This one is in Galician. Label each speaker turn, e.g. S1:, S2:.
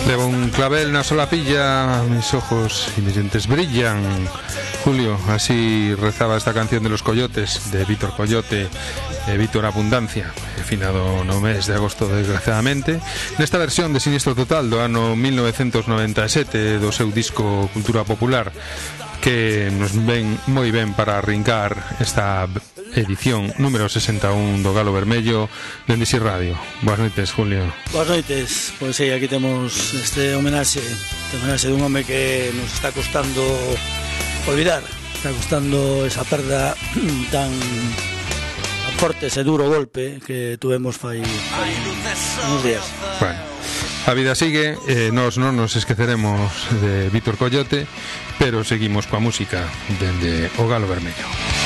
S1: Levo un clavel na solapilla, mis ojos y mis dientes brillan. Julio, así rezaba esta canción de Los Coyotes, de Víctor Coyote, Víctor Abundancia, finado no mes de agosto, desgraciadamente, nesta versión de Sinistro Total do ano 1997 do seu disco Cultura Popular, que nos ven moi ben para arrincar esta edición número 61 do Galo Vermello de NDC Radio. Boas noites, Julio.
S2: Boas noites. Pois sí, aquí temos este homenaxe dun home que nos está costando olvidar, está costando esa perda tan forte, ese duro golpe que tuvemos fai uns días.
S1: Bueno, a vida sigue, nós non nos esqueceremos de Víctor Coyote, pero seguimos coa música dende o Galo Vermello.